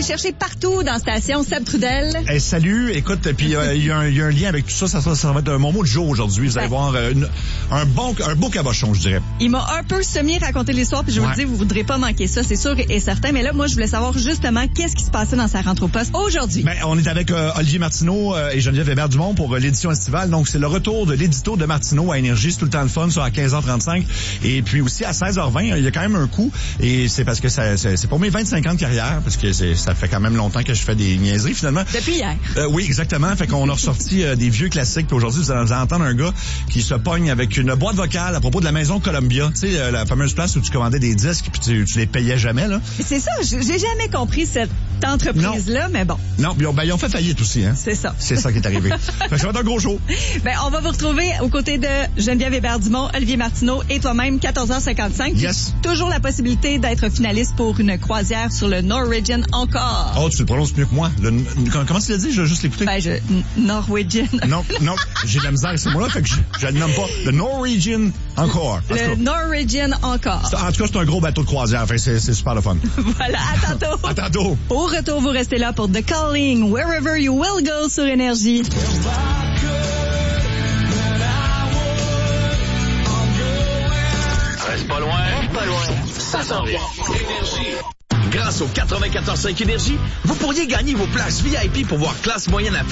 chercher partout dans la station. Seb Trudel. Hey, salut, écoute, puis il y a un lien avec tout ça. Ça va être mon mot du jour aujourd'hui. Vous allez voir un beau cabochon, je dirais. Il m'a un peu semi-raconté l'histoire, puis je vous le dis, vous voudrez pas manquer ça, c'est sûr et certain. Mais là, moi, je voulais savoir justement qu'est-ce qui se passait dans sa rentre au poste aujourd'hui. Ben, on est avec Olivier Martineau et Geneviève Hébert-Dumont pour l'édition estivale. Donc, c'est le retour de l'édito de Martineau à Énergie. C'est tout le temps le fun, ça, à 15h35. Et puis aussi, à 16h20, il y a quand même un coup. Et c'est parce que c'est pour mes 25 ans de carrière, parce que ça fait quand même longtemps que je fais des niaiseries, finalement. Depuis hier. Oui, exactement. Fait qu'on a ressorti des vieux classiques. Puis aujourd'hui, vous allez entendre un gars qui se pogne avec une boîte vocale à propos de la maison Columbia. Tu sais, la fameuse place où tu commandais des disques puis tu les payais jamais, là. C'est ça, j'ai jamais compris cette entreprise-là, mais bon. Non, ils ont fait faillite aussi, hein. C'est ça. C'est ça qui est arrivé. Fait que ça va être un gros show. Ben, on va vous retrouver aux côtés de Geneviève Hébert-Dumont, Olivier Martineau et toi-même, 14h55. Yes. Toujours la possibilité d'être finaliste pour une croisière sur le Norwegian encore. Oh, tu le prononces mieux que moi. Comment tu l'as dit? Je vais juste l'écouter. Ben, Norwegian. Non, j'ai de la misère avec ce mot-là, fait que je ne nomme pas le Norwegian encore. Le Norwegian encore. En tout cas, c'est un gros bateau de croisière. Fait que c'est super le fun. Voilà, à tantôt. À tantôt. Au retour, vous restez là pour The Calling, Wherever You Will Go sur Énergie. Reste pas loin. Ça s'en vient. Énergie. Grâce au 94.5 Énergie, vous pourriez gagner vos places VIP pour voir classe moyenne à